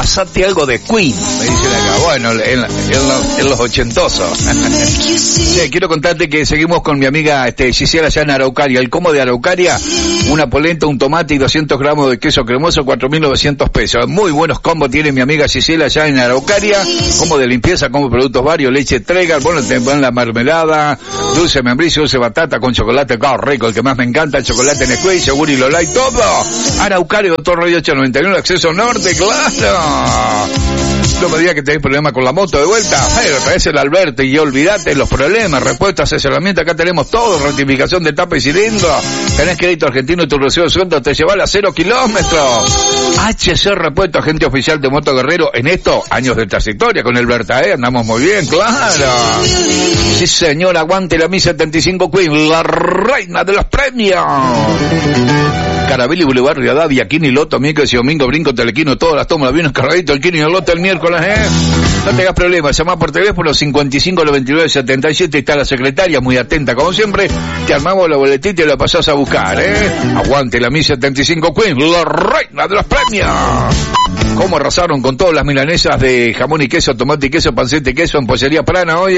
pasate algo de Queen, me dicen acá. Bueno, en los ochentosos. Sí, quiero contarte que seguimos con mi amiga Gisela allá en Araucaria. El combo de Araucaria, una polenta, un tomate y 200 gramos de queso cremoso, 4.900 pesos. Muy buenos combos tiene mi amiga Gisela allá en Araucaria. Combo de limpieza, combo de productos varios, leche Tregal, bueno, te ponen la mermelada, dulce membrillo, dulce batata con chocolate, claro, rico, el que más me encanta, el chocolate Nesquik, yogur y Lolay, todo. Araucaria, Doctor Radio 891, acceso norte, claro. No me digas que tenés problema con la moto de vuelta, pero traes el Alberto y olvídate los problemas, repuestos, asesoramiento, acá tenemos todo, rectificación de tapa y cilindro, tenés crédito argentino y tu recibo de sueldo te lleva a 0 kilómetros. HC Repuesto, agente oficial de Moto Guerrero, en esto, años de trayectoria con el Berta, andamos muy bien, claro. Sí señor, aguante la Mi 75 Queen, la reina de los premios. Carabelli, Boulevard, Rivadavia, Aquino y Loto, miércoles y domingo, Brinco, Telequino, todas las tomas, aviones cargaditos, el Quino y el Loto el miércoles, No tengas problemas, llamá por teléfono 55 99 77, está la secretaria, muy atenta como siempre, te armamos la boletita y la pasás a buscar, Aguante la Mi 75 Queen, la reina de los premios. ¿Cómo arrasaron con todas las milanesas de jamón y queso, tomate y queso, panceta y queso en Pollería Prana hoy,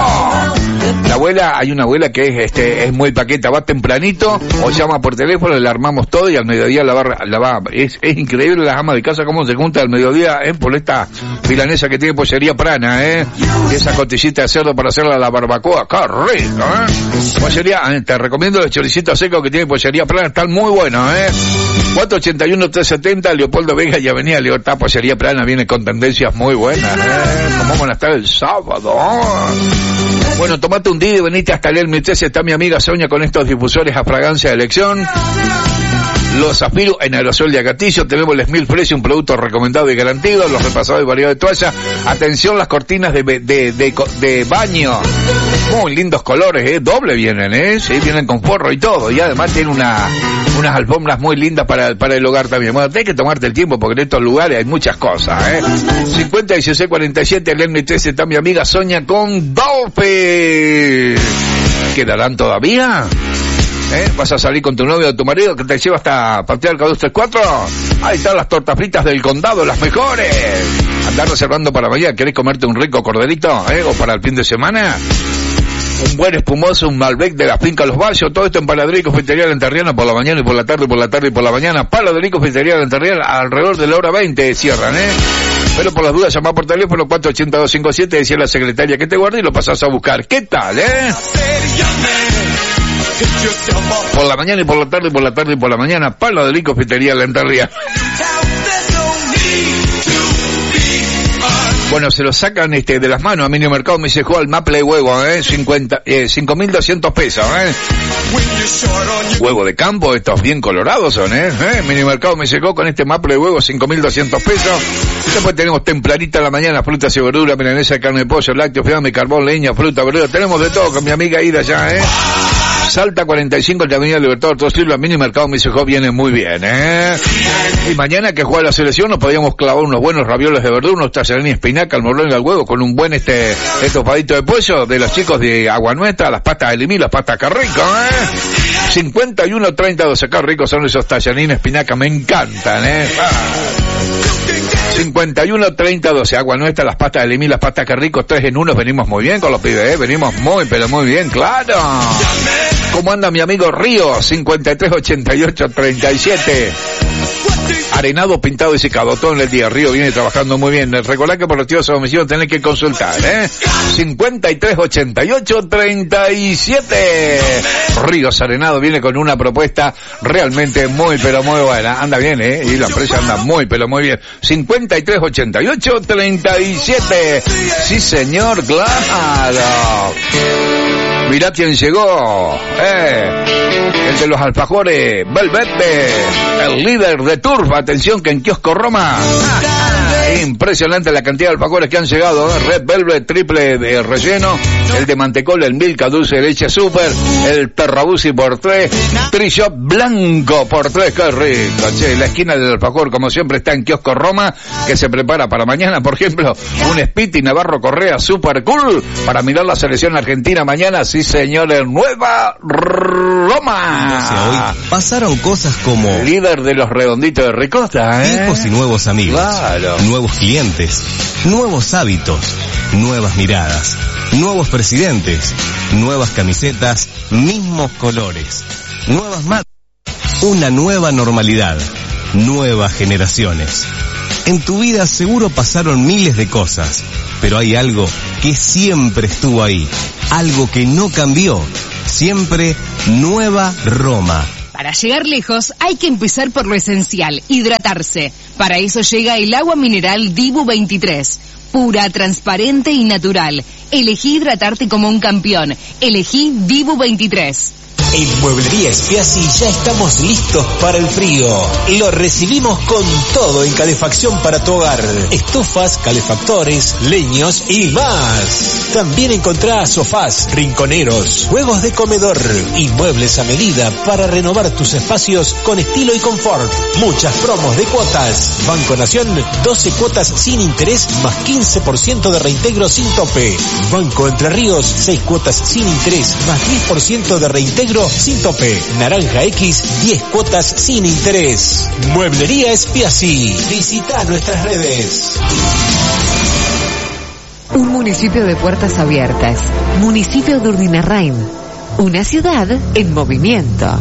La abuela, hay una abuela que es muy paqueta, va tempranito o llama por teléfono, le armamos todo y al mediodía la va. Es increíble las amas de casa cómo se junta al mediodía, por esta milanesa que tiene Pollería Prana, esa costillita de cerdo para hacerla a la barbacoa, ¡qué rico, Pollería, te recomiendo los choricitos secos que tiene Pollería Prana, están muy buenos, 481-370, Leopoldo Vega y Avenida Libertad, Pollería Prana viene con tendencias muy buenas, ¿Cómo van a estar el sábado? Bueno, tomate un día y venite hasta el 13, está mi amiga Sonia con estos difusores a fragancia de elección. Los Zafiro en aerosol de Agatillo, tenemos el Smil Fresh, un producto recomendado y garantido, los repasados y variados de toalla. Atención, las cortinas de baño, muy lindos colores, doble vienen, sí, vienen con forro y todo, y además tienen unas alfombras muy lindas para el hogar también. Bueno, tenés que tomarte el tiempo porque en estos lugares hay muchas cosas, 50 16 47, el M13 está mi amiga Sonia con Dolphin. ¿Quedarán todavía? ¿Vas a salir con tu novio o tu marido que te lleva hasta Patriarca 234? Ahí están las tortas fritas del condado, las mejores. Andar reservando para mañana, ¿querés comerte un rico corderito, o para el fin de semana? Un buen espumoso, un Malbec de la finca Los Valles, todo esto en Panadería y Confitería La Enterriana por la mañana y por la tarde, y por la tarde y por la mañana. Panadería y Confitería La Enterriana alrededor de la hora 20 cierran, Pero por las dudas llamá por teléfono 48257, decía la secretaria que te guarde y lo pasás a buscar. ¿Qué tal, Por la mañana y por la tarde y por la tarde y por la mañana, Panadería y Confitería La Enterriana. Bueno, se lo sacan de las manos a Mini Mercado, me dice, al maple de huevo, 5.200 pesos, Huevo de campo, estos bien colorados son, Mini Mercado me llegó con este maple de huevo, 5.200 pesos. Después tenemos tempranita en la mañana, frutas y verduras, milanesa de carne de pollo, lácteos, fiambre, carbón, leña, fruta, verdura. Tenemos de todo con mi amiga Ida ya, Salta 45 de Avenida Libertador, todo estilo, Mini Mercado me dice, viene muy bien, Y mañana que juega la selección nos podíamos clavar unos buenos ravioles de verdura, unos tallarines de espinaca, al morrón y al huevo, con un buen estofadito de pollo de los chicos de Agua Nuestra, las pastas de limí, las pastas carrico, 51-30, 12, qué ricos son esos tallarines espinaca, me encantan, 51-30-12, Agua Nuestra, las pastas de limí, las pastas carricos, 3 en 1, venimos muy bien con los pibes, venimos muy, pero muy bien, claro. ¿Cómo anda mi amigo Río? 53-88-37. Arenado, pintado y secado todo en el día. Río viene trabajando muy bien. Recordá que por los tíos de domicilio tenés que consultar, 53-88-37. Ríos Arenado viene con una propuesta realmente muy, pero muy buena. Anda bien, y la empresa anda muy, pero muy bien. 53-88-37. Sí, señor, claro. Mirá quién llegó, el de los alfajores, Belvete, el líder de Turf. Atención que en Kiosco Roma, impresionante la cantidad de alfajores que han llegado, Red Velvet, triple de relleno, el de mantecola, el Milka, dulce de leche super, el Terrabusi por 3, Trishop blanco por 3, qué rico, la esquina del alfajor como siempre está en Kiosco Roma, que se prepara para mañana, por ejemplo, un Spiti Navarro Correa super cool, para mirar la selección argentina mañana, sí señores, Nueva Roma. Hoy pasaron cosas como líder de los redonditos de ricota, viejos y nuevos amigos, claro, nuevos nuevos clientes, nuevos hábitos, nuevas miradas, nuevos presidentes, nuevas camisetas, mismos colores, nuevas marcas, una nueva normalidad, nuevas generaciones. En tu vida seguro pasaron miles de cosas, pero hay algo que siempre estuvo ahí, algo que no cambió, siempre Nueva Roma. Para llegar lejos hay que empezar por lo esencial, hidratarse. Para eso llega el agua mineral Dibu 23. Pura, transparente y natural. Elegí hidratarte como un campeón. Elegí Dibu 23. En Mueblería Spiazzi ya estamos listos para el frío. Lo recibimos con todo en calefacción para tu hogar. Estufas, calefactores, leños y más. También encontrás sofás, rinconeros, juegos de comedor y muebles a medida para renovar tus espacios con estilo y confort. Muchas promos de cuotas. Banco Nación, 12 cuotas sin interés más 15% de reintegro sin tope. Banco Entre Ríos, 6 cuotas sin interés más 10% de reintegro sin tope. Naranja X, 10 cuotas sin interés. Mueblería Spiazzi. Visita nuestras redes. Un municipio de puertas abiertas. Municipio de Urdinarrain. Una ciudad en movimiento.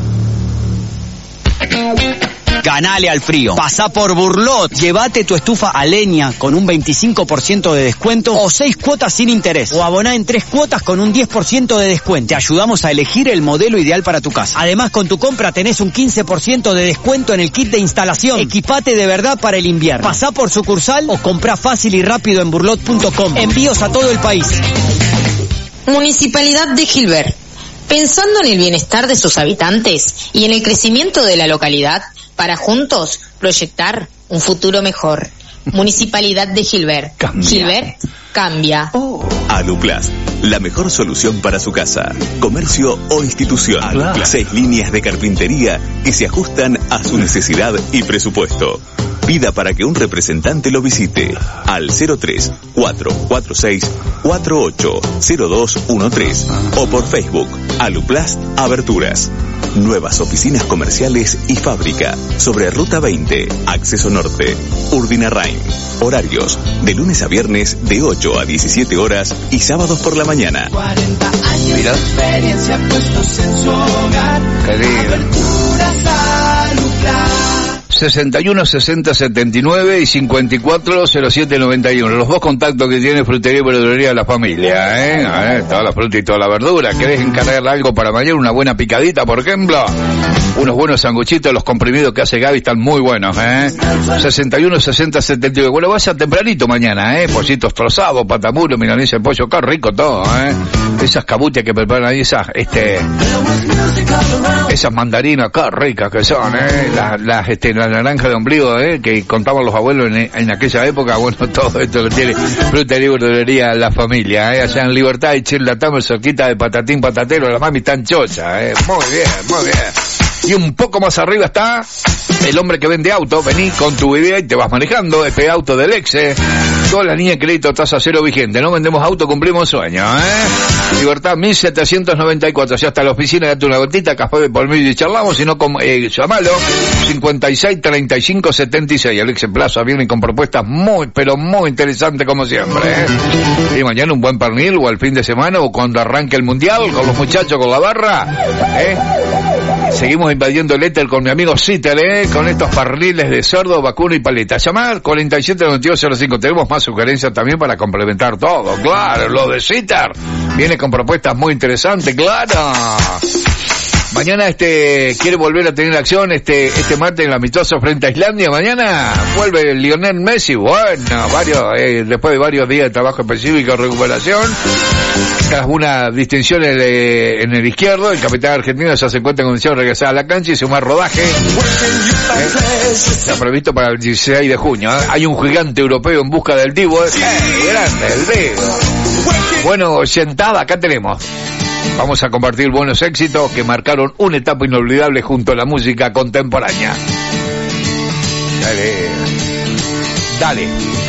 Ganale al frío. Pasá por Burlot. Llévate tu estufa a leña con un 25% de descuento o 6 cuotas sin interés. O aboná en 3 cuotas con un 10% de descuento. Te ayudamos a elegir el modelo ideal para tu casa. Además, con tu compra tenés un 15% de descuento en el kit de instalación. Equipate de verdad para el invierno. Pasá por sucursal o comprá fácil y rápido en burlot.com. Envíos a todo el país. Municipalidad de Gilbert. Pensando en el bienestar de sus habitantes y en el crecimiento de la localidad, para juntos proyectar un futuro mejor. Municipalidad de Gilbert. Cambia. Gilbert cambia. Aluplast, la mejor solución para su casa, comercio o institución. 6 líneas de carpintería que se ajustan a su necesidad y presupuesto. Pida para que un representante lo visite al 03 446 480213 o por Facebook Aluplast Aberturas. Nuevas oficinas comerciales y fábrica sobre Ruta 20, Acceso Norte, Urdinarrain. Horarios de lunes a viernes de 8 a 17 horas y sábados por la mañana. 40 años Mira. de experiencia puestos en su hogar. Qué lindo. Aberturas Aluplast. 61 60 79 y 54 07 91. Los dos contactos que tiene Frutería y Verdulería de la Familia, toda la fruta y toda la verdura. ¿Querés encargar algo para mañana? Una buena picadita, por ejemplo. Unos buenos sanguchitos, los comprimidos que hace Gaby están muy buenos, 61 60 79. Bueno, vaya tempranito mañana, pollitos trozados, patamulo, milanesa de pollo, qué rico todo, Esas cabutias que preparan ahí, esas mandarinas, qué ricas que son, la naranja de ombligo, que contaban los abuelos en aquella época. Bueno, todo esto lo tiene Frutería y Verdulería La Familia, allá en Libertad y Childatame, cerquita de Patatín Patatero, la mami tan chocha, muy bien, muy bien. Y un poco más arriba está el hombre que vende auto. Vení con tu bebé y te vas manejando. Este auto del Exe. Toda la línea de crédito tasa cero vigente. No vendemos auto, cumplimos sueños, Libertad 1794. Ya está la oficina, date una gotita, café de polvillo y charlamos. Si no, llamalo 56 35 76. El Exe Plaza viene con propuestas muy, pero muy interesantes como siempre, Y mañana un buen pernil o el fin de semana o cuando arranque el mundial con los muchachos, con la barra, Seguimos invadiendo el éter con mi amigo Citter, con estos parriles de cerdo, vacuno y paleta. Llamar 479205. Tenemos más sugerencias también para complementar todo. Claro, lo de Citter viene con propuestas muy interesantes, claro. Mañana quiere volver a tener acción este martes en el amistoso frente a Islandia. Mañana vuelve Lionel Messi. Bueno, después de varios días de trabajo específico y recuperación, tras una distinción en el izquierdo, el capitán argentino ya se encuentra en condición de regresar a la cancha y sumar rodaje. Está previsto para el 16 de junio. Hay un gigante europeo en busca del Divo. Grande, el Divo. Bueno, sentada, acá tenemos. Vamos a compartir buenos éxitos que marcaron una etapa inolvidable junto a la música contemporánea. Dale.